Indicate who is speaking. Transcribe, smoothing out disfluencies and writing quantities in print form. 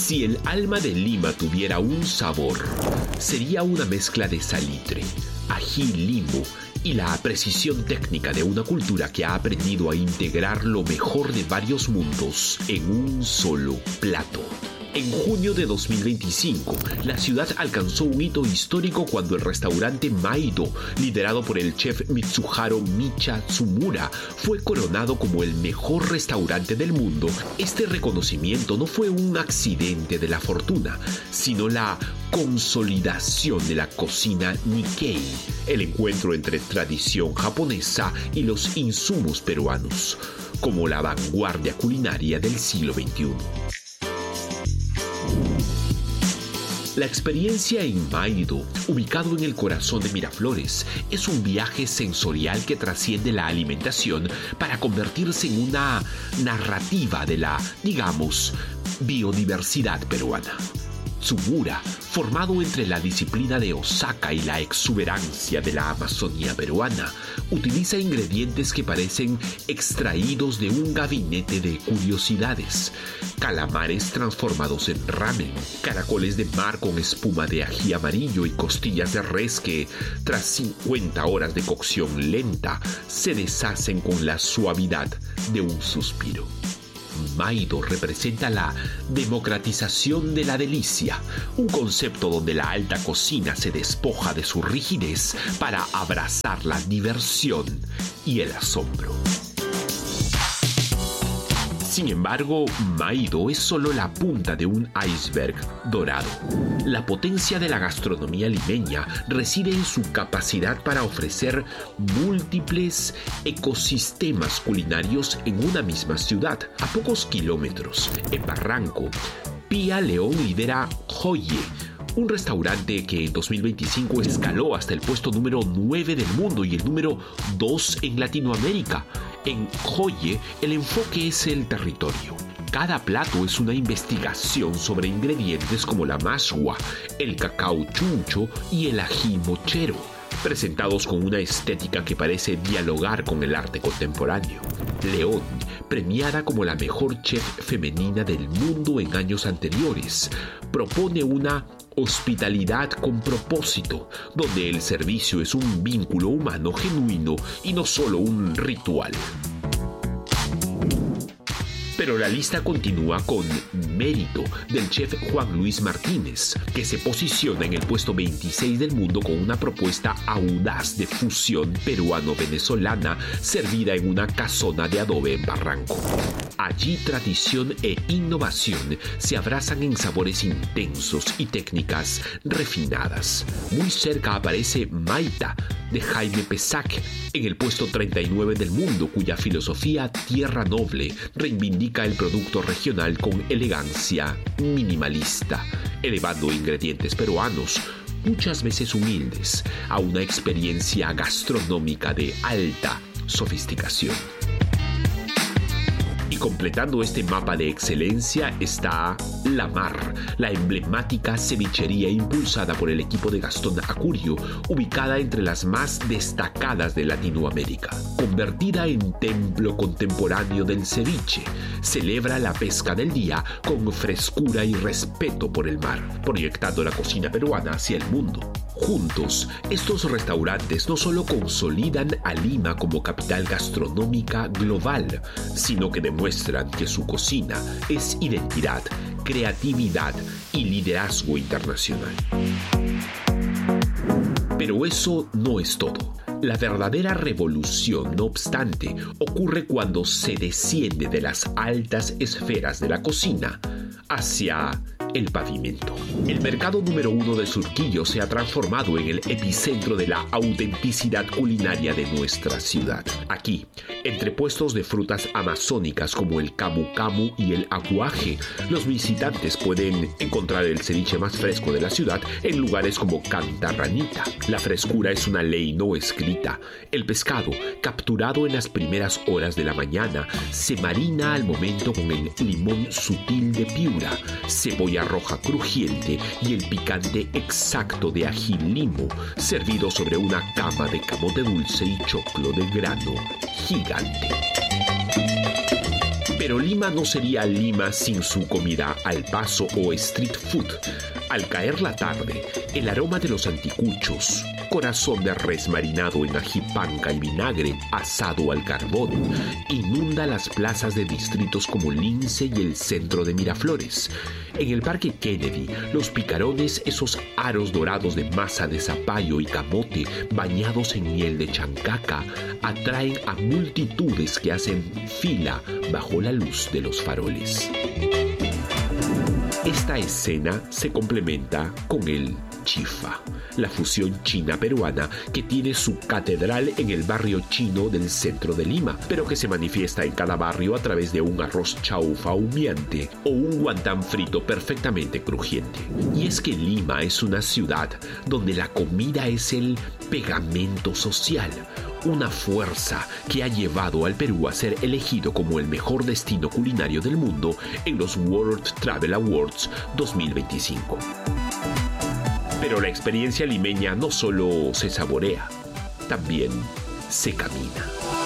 Speaker 1: Si el alma de Lima tuviera un sabor, sería una mezcla de salitre, ají, limo y la precisión técnica de una cultura que ha aprendido a integrar lo mejor de varios mundos en un solo plato. En junio de 2025, la ciudad alcanzó un hito histórico cuando el restaurante Maido, liderado por el chef Mitsuharu Micha Tsumura, fue coronado como el mejor restaurante del mundo. Este reconocimiento no fue un accidente de la fortuna, sino la consolidación de la cocina Nikkei, el encuentro entre tradición japonesa y los insumos peruanos, como la vanguardia culinaria del siglo XXI. La experiencia en Maido, ubicado en el corazón de Miraflores, es un viaje sensorial que trasciende la alimentación para convertirse en una narrativa de la, digamos, biodiversidad peruana. Tsumura, formado entre la disciplina de Osaka y la exuberancia de la Amazonía peruana, utiliza ingredientes que parecen extraídos de un gabinete de curiosidades. Calamares transformados en ramen, caracoles de mar con espuma de ají amarillo y costillas de res que, tras 50 horas de cocción lenta, se deshacen con la suavidad de un suspiro. Maido representa la democratización de la delicia, un concepto donde la alta cocina se despoja de su rigidez para abrazar la diversión y el asombro. Sin embargo, Maido es solo la punta de un iceberg dorado. La potencia de la gastronomía limeña reside en su capacidad para ofrecer múltiples ecosistemas culinarios en una misma ciudad, a pocos kilómetros. En Barranco, Pía León lidera Joye, un restaurante que en 2025 escaló hasta el puesto número 9 del mundo y el número 2 en Latinoamérica. En Joye, el enfoque es el territorio. Cada plato es una investigación sobre ingredientes como la masua, el cacao chuncho y el ají mochero, presentados con una estética que parece dialogar con el arte contemporáneo. León, premiada como la mejor chef femenina del mundo en años anteriores, propone una hospitalidad con propósito, donde el servicio es un vínculo humano genuino y no solo un ritual. Pero la lista continúa con Mérito, del chef Juan Luis Martínez, que se posiciona en el puesto 26 del mundo con una propuesta audaz de fusión peruano-venezolana servida en una casona de adobe en Barranco. Allí tradición e innovación se abrazan en sabores intensos y técnicas refinadas. Muy cerca aparece Maita, de Jaime Pesac, en el puesto 39 del mundo, cuya filosofía tierra noble reivindica el producto regional con elegancia minimalista, elevando ingredientes peruanos, muchas veces humildes, a una experiencia gastronómica de alta sofisticación. Y completando este mapa de excelencia está La Mar, la emblemática cevichería impulsada por el equipo de Gastón Acurio, ubicada entre las más destacadas de Latinoamérica. Convertida en templo contemporáneo del ceviche, celebra la pesca del día con frescura y respeto por el mar, proyectando la cocina peruana hacia el mundo. Juntos, estos restaurantes no solo consolidan a Lima como capital gastronómica global, sino que demuestran que su cocina es identidad, creatividad y liderazgo internacional. Pero eso no es todo. La verdadera revolución, no obstante, ocurre cuando se desciende de las altas esferas de la cocina hacia el pavimento. El mercado número 1 de Surquillo se ha transformado en el epicentro de la autenticidad culinaria de nuestra ciudad. Aquí, entre puestos de frutas amazónicas como el camu camu y el aguaje, los visitantes pueden encontrar el ceviche más fresco de la ciudad en lugares como Cantarranita. La frescura es una ley no escrita. El pescado, capturado en las primeras horas de la mañana, se marina al momento con el limón sutil de Piura, cebolla roja crujiente y el picante exacto de ají limo, servido sobre una cama de camote dulce y choclo de grano gigante. Pero Lima no sería Lima sin su comida al paso o street food. Al caer la tarde, el aroma de los anticuchos, corazón de res marinado en ají panca y vinagre asado al carbón, inunda las plazas de distritos como Lince y el centro de Miraflores. En el Parque Kennedy, los picarones, esos aros dorados de masa de zapallo y camote bañados en miel de chancaca, atraen a multitudes que hacen fila bajo la luz de los faroles. Esta escena se complementa con el chifa, la fusión china-peruana que tiene su catedral en el barrio chino del centro de Lima, pero que se manifiesta en cada barrio a través de un arroz chaufa humeante o un guantán frito perfectamente crujiente. Y es que Lima es una ciudad donde la comida es el pegamento social, una fuerza que ha llevado al Perú a ser elegido como el mejor destino culinario del mundo en los World Travel Awards 2025. Pero la experiencia limeña no solo se saborea, también se camina.